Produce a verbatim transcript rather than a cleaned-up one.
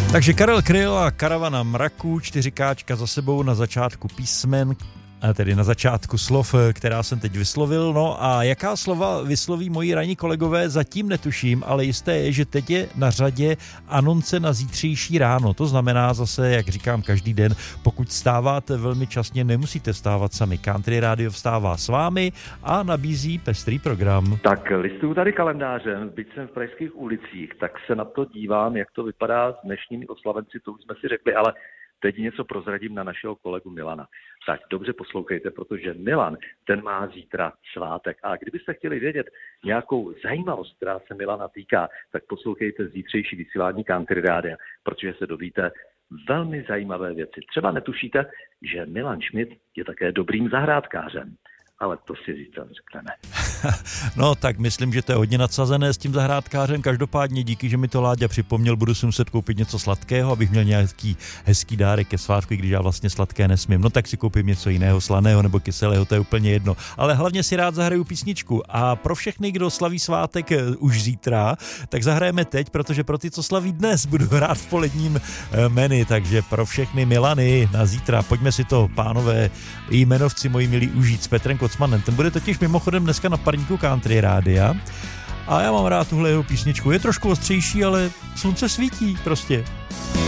Takže Karel Kryl a Karavana mraků, čtyři káčka za sebou na začátku písmen, tedy na začátku slov, která jsem teď vyslovil. No a jaká slova vysloví moji ranní kolegové, zatím netuším, ale jisté je, že teď je na řadě anonce na zítřejší ráno. To znamená zase, jak říkám každý den, pokud stáváte velmi časně, nemusíte vstávat sami. Country Radio vstává s vámi a nabízí pestrý program. Tak listuju tady kalendářem, byť jsem v pražských ulicích, tak se na to dívám, jak to vypadá s dnešními oslavenci, to už jsme si řekli, ale teď něco prozradím na našeho kolegu Milana. Tak dobře poslouchejte, protože Milan, ten má zítra svátek. A kdybyste chtěli vědět nějakou zajímavost, která se Milana týká, tak poslouchejte zítřejší vysílání Country Rádia, protože se dovíte velmi zajímavé věci. Třeba netušíte, že Milan Schmidt je také dobrým zahrádkářem. Ale to si zítra řekneme. No tak myslím, že to je hodně nadsazené s tím zahrádkářem. Každopádně díky, že mi to Láďa připomněl, budu si muset koupit něco sladkého, abych měl nějaký hezký dárek ke svátku, když já vlastně sladké nesmím. No tak si koupím něco jiného, slaného nebo kyselého, to je úplně jedno. Ale hlavně si rád zahraju písničku. A pro všechny, kdo slaví svátek už zítra, tak zahrajeme teď, protože pro ty, co slaví dnes, budu hrát v poledním menu. Takže pro všechny Milany na zítra, pojďme si to, pánové i jmenovci moji milí, užít s Petrem Kocmanem. Ten bude totiž mimochodem dneska na parníku Country Rádia a já mám rád tuhle jeho písničku. Je trošku ostřejší, ale slunce svítí prostě.